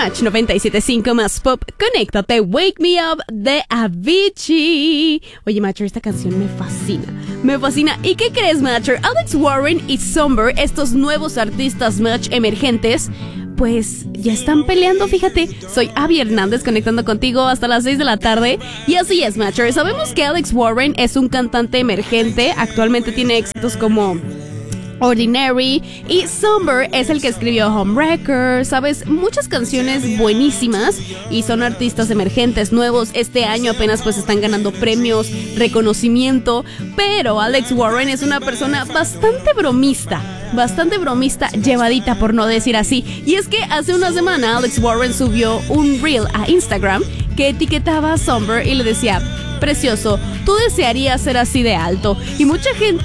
Match 97.5 más pop, conéctate, Wake Me Up de Avicii. Oye, Matcher, esta canción me fascina. ¿Y qué crees, Matcher? Alex Warren y Somber, estos nuevos artistas Match emergentes, pues ya están peleando, fíjate. Soy Abby Hernández conectando contigo hasta las 6 de la tarde. Y así es, Matcher, sabemos que Alex Warren es un cantante emergente. Actualmente tiene éxitos como Ordinary, y Somber es el que escribió Homewrecker, ¿sabes? Muchas canciones buenísimas, y son artistas emergentes nuevos. Este año apenas pues están ganando premios, reconocimiento, pero Alex Warren es una persona bastante bromista, llevadita por no decir así. Y es que hace una semana Alex Warren subió un reel a Instagram que etiquetaba a Somber y le decía: precioso, tú desearías ser así de alto. Y mucha gente